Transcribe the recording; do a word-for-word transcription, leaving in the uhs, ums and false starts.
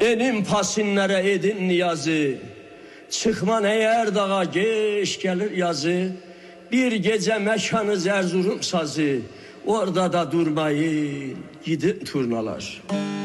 Enim pasinlere edin niyazı. Çıkman eğer dağa geç gelir yazı. Bir gece mekanız Erzurum sazı. Orada da durmayın gidin turnalar.